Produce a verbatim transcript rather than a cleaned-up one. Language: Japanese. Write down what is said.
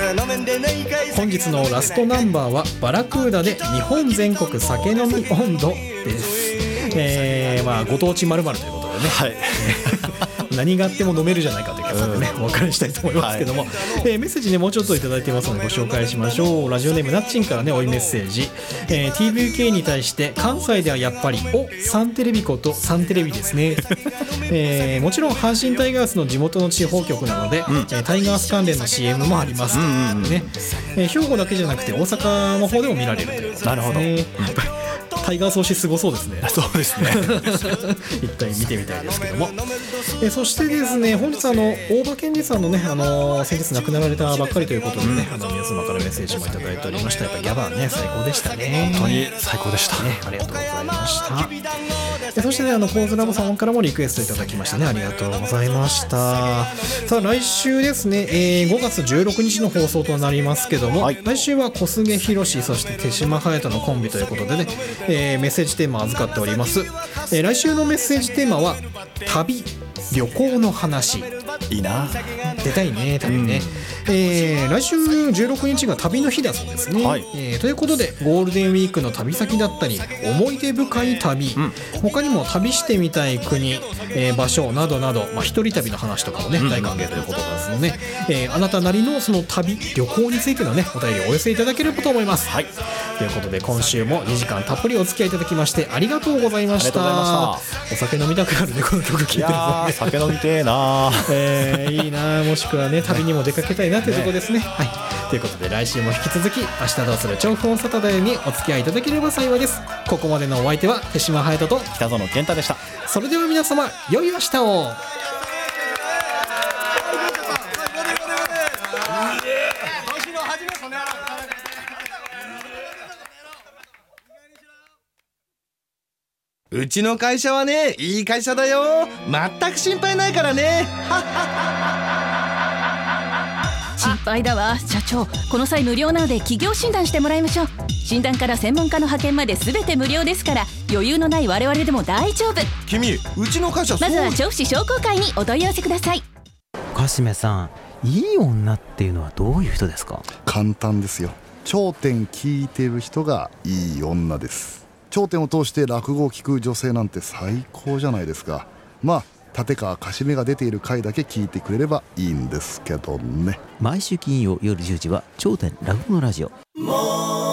本日のラストナンバーはバラクーダで日本全国酒飲み温度です。えー、まあご当地〇〇ということでね、はい何があっても飲めるじゃないかということでね、お別れしたいと思いますけども、はい、えー、メッセージねもうちょっといただいてますのでご紹介しましょう。ラジオネームなっちんからね、おいメッセージ、えー、ティーブイケー に対して関西ではやっぱりおサンテレビことサンテレビですね、えー、もちろん阪神タイガースの地元の地方局なので、うん、えー、タイガース関連の シーエム もありますということでね、えー、兵庫だけじゃなくて大阪の方でも見られるということですね。なるほど、タイガース推しすごそうですね。そうですね一回見てみたいですけども、えそしてですね、本日あの大場健二さんのね、あの先日亡くなられたばっかりということでね、うん、あの皆様からメッセージもいただいておりました。やっぱギャバーね最高でしたね。本当に最高でしたね。ありがとうございました。えそしてね、あのポーズラボさんからもリクエストいただきましたね。ありがとうございました。さあ来週ですね、えー、ごがつじゅうろくにちの放送となりますけども、はい、来週は小菅博史そして手島隼人のコンビということでね、えー、メッセージテーマを預かっております。えー、来週のメッセージテーマは旅、旅行の話。いいな、出たいね旅ね、うん、えー、来週じゅうろくにちが旅の日だそうですね、はい、えー、ということでゴールデンウィークの旅先だったり思い出深い旅、うん、他にも旅してみたい国、えー、場所などなど、まあ、一人旅の話とかもね、うん、大歓迎ということですので、ね、えー、あなたなりのその旅旅行についてのねお便りをお寄せいただければと思います、はい、ということで今週もにじかんたっぷりお付き合いいただきましてありがとうございました。お酒飲みたくなるねこの曲聴いてると、ね、いや酒飲みてえな、えー、いいな、もしくはね旅にも出かけたいなというところですね、はい、ということで来週も引き続き明日どうする調布オンサタデーにお付き合いいただければ幸いです。ここまでのお相手は手島隼人と北園健太でした。それでは皆様良い明日を。 うちの会社はねいい会社だよ、全く心配ないからね心配だわ社長、この際無料なので企業診断してもらいましょう。診断から専門家の派遣まで全て無料ですから余裕のない我々でも大丈夫。 君うちの会社、 まずは調布市商工会にお問い合わせください。 かしめさん、いい女っていうのはどういう人ですか？ 簡単ですよ。頂点聞いてる人がいい女です。頂点を通して落語を聞く女性なんて最高じゃないですか。まあ立川かしめが出ている回だけ聞いてくれればいいんですけどね。 毎週金曜夜じゅうじは頂点落語のラジオ。